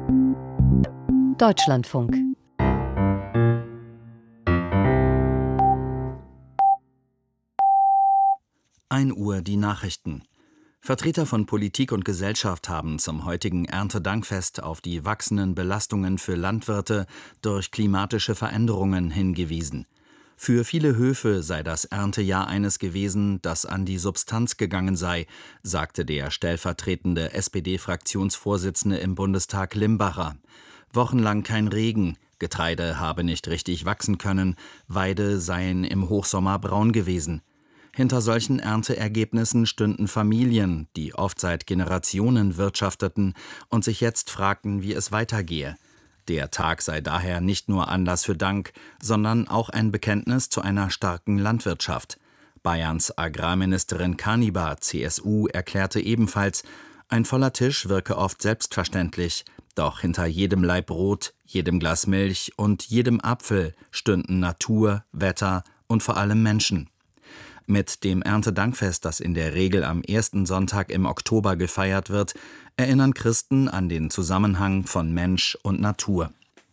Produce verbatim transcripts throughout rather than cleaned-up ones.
Deutschlandfunk. ein Uhr die Nachrichten. Vertreter von Politik und Gesellschaft haben zum heutigen Erntedankfest auf die wachsenden Belastungen für Landwirte durch klimatische Veränderungen hingewiesen. Für viele Höfe sei das Erntejahr eines gewesen, das an die Substanz gegangen sei, sagte der stellvertretende S P D-Fraktionsvorsitzende im Bundestag Limbacher. Wochenlang kein Regen, Getreide habe nicht richtig wachsen können, Weide seien im Hochsommer braun gewesen. Hinter solchen Ernteergebnissen stünden Familien, die oft seit Generationen wirtschafteten und sich jetzt fragten, wie es weitergehe. Der Tag sei daher nicht nur Anlass für Dank, sondern auch ein Bekenntnis zu einer starken Landwirtschaft. Bayerns Agrarministerin Kanibar, C S U, erklärte ebenfalls, ein voller Tisch wirke oft selbstverständlich, doch hinter jedem Laib Brot, jedem Glas Milch und jedem Apfel stünden Natur, Wetter und vor allem Menschen. Mit dem Erntedankfest, das in der Regel am ersten Sonntag im Oktober gefeiert wird, erinnern Christen an den Zusammenhang von Mensch und Natur.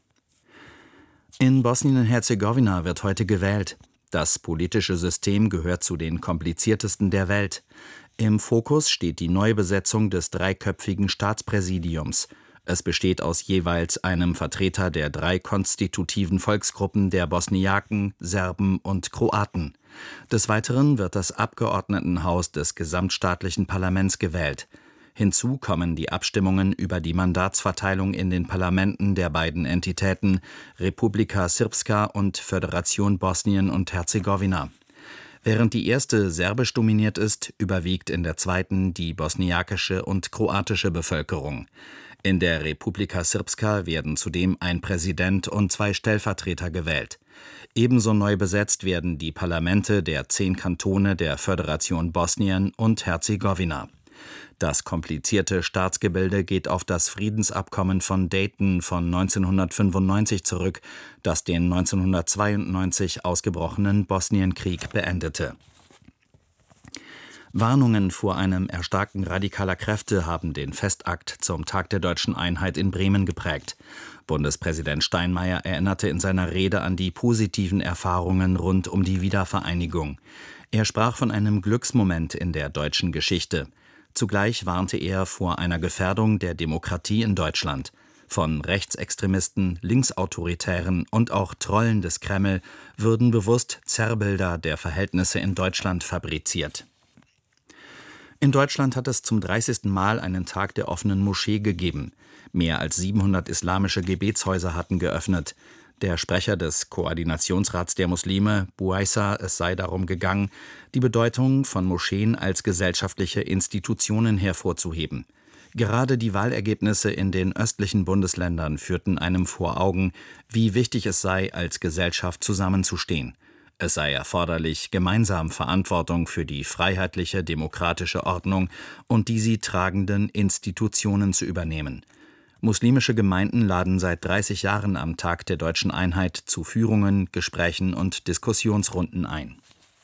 In Bosnien-Herzegowina wird heute gewählt. Das politische System gehört zu den kompliziertesten der Welt. Im Fokus steht die Neubesetzung des dreiköpfigen Staatspräsidiums. Es besteht aus jeweils einem Vertreter der drei konstitutiven Volksgruppen der Bosniaken, Serben und Kroaten. Des Weiteren wird das Abgeordnetenhaus des gesamtstaatlichen Parlaments gewählt. Hinzu kommen die Abstimmungen über die Mandatsverteilung in den Parlamenten der beiden Entitäten Republika Srpska und Föderation Bosnien und Herzegowina. Während die erste serbisch dominiert ist, überwiegt in der zweiten die bosniakische und kroatische Bevölkerung. In der Republika Srpska werden zudem ein Präsident und zwei Stellvertreter gewählt. Ebenso neu besetzt werden die Parlamente der zehn Kantone der Föderation Bosnien und Herzegowina. Das komplizierte Staatsgebilde geht auf das Friedensabkommen von Dayton von neunzehnhundertfünfundneunzig zurück, das den neunzehnhundertzweiundneunzig ausgebrochenen Bosnienkrieg beendete. Warnungen vor einem Erstarken radikaler Kräfte haben den Festakt zum Tag der Deutschen Einheit in Bremen geprägt. Bundespräsident Steinmeier erinnerte in seiner Rede an die positiven Erfahrungen rund um die Wiedervereinigung. Er sprach von einem Glücksmoment in der deutschen Geschichte. Zugleich warnte er vor einer Gefährdung der Demokratie in Deutschland. Von Rechtsextremisten, Linksautoritären und auch Trollen des Kreml würden bewusst Zerrbilder der Verhältnisse in Deutschland fabriziert. In Deutschland hat es zum dreißigsten Mal einen Tag der offenen Moschee gegeben. Mehr als siebenhundert islamische Gebetshäuser hatten geöffnet. Der Sprecher des Koordinationsrats der Muslime, Buaisa, es sei darum gegangen, die Bedeutung von Moscheen als gesellschaftliche Institutionen hervorzuheben. Gerade die Wahlergebnisse in den östlichen Bundesländern führten einem vor Augen, wie wichtig es sei, als Gesellschaft zusammenzustehen. Es sei erforderlich, gemeinsam Verantwortung für die freiheitliche, demokratische Ordnung und die sie tragenden Institutionen zu übernehmen. Muslimische Gemeinden laden seit dreißig Jahren am Tag der Deutschen Einheit zu Führungen, Gesprächen und Diskussionsrunden ein.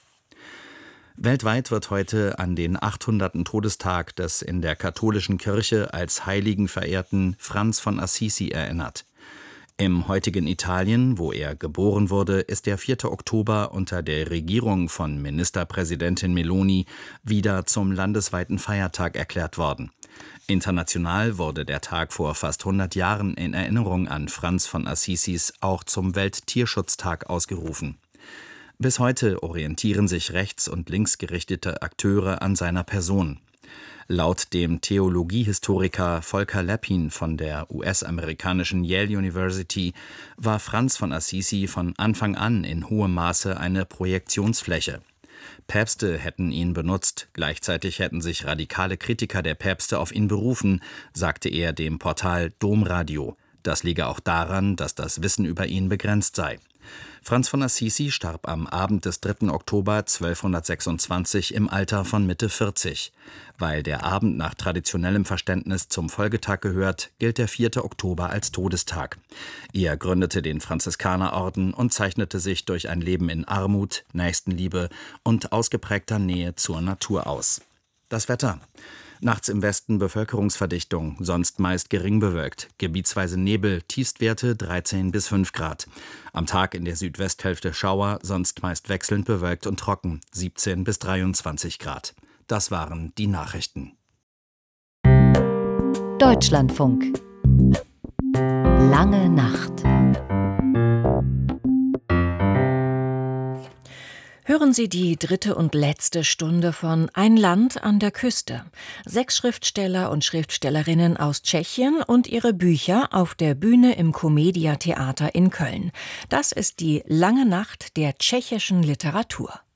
Weltweit wird heute an den achthunderten Todestag des in der katholischen Kirche als Heiligen verehrten Franz von Assisi erinnert. Im heutigen Italien, wo er geboren wurde, ist der vierte Oktober unter der Regierung von Ministerpräsidentin Meloni wieder zum landesweiten Feiertag erklärt worden. International wurde der Tag vor fast hundert Jahren in Erinnerung an Franz von Assisis auch zum Welttierschutztag ausgerufen. Bis heute orientieren sich rechts- und linksgerichtete Akteure an seiner Person. Laut dem Theologiehistoriker Volker Leppin von der U S-amerikanischen Yale University war Franz von Assisi von Anfang an in hohem Maße eine Projektionsfläche. Päpste hätten ihn benutzt, gleichzeitig hätten sich radikale Kritiker der Päpste auf ihn berufen, sagte er dem Portal Domradio. Das liege auch daran, dass das Wissen über ihn begrenzt sei. Franz von Assisi starb am Abend des dritten Oktober zwölfhundertsechsundzwanzig im Alter von Mitte vierzig. Weil der Abend nach traditionellem Verständnis zum Folgetag gehört, gilt der vierte Oktober als Todestag. Er gründete den Franziskanerorden und zeichnete sich durch ein Leben in Armut, Nächstenliebe und ausgeprägter Nähe zur Natur aus. Das Wetter. Nachts im Westen Bevölkerungsverdichtung, sonst meist gering bewölkt. Gebietsweise Nebel, Tiefstwerte dreizehn bis fünf Grad. Am Tag in der Südwesthälfte Schauer, sonst meist wechselnd bewölkt und trocken, siebzehn bis dreiundzwanzig Grad. Das waren die Nachrichten. Deutschlandfunk. Lange Nacht. Hören Sie die dritte und letzte Stunde von Ein Land an der Küste. Sechs Schriftsteller und Schriftstellerinnen aus Tschechien und ihre Bücher auf der Bühne im Commedia Theater in Köln. Das ist die Lange Nacht der tschechischen Literatur.